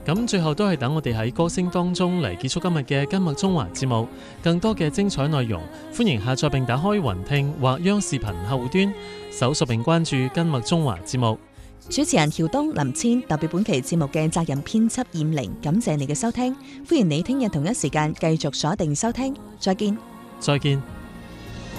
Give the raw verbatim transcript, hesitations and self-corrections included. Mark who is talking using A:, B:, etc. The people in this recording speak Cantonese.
A: 咁最後都係等我哋喺歌聲當中嚟結束今日嘅金麥中華節目。更多嘅精彩內容，歡迎下載並打開雲聽或央視頻客戶端，搜索並關注金麥中華節目。
B: 主持人喬東、林千代表本期節目嘅責任編輯燕玲，感謝你嘅收聽，歡迎你聽日同一時間繼續鎖定收聽，再見。
A: 再見。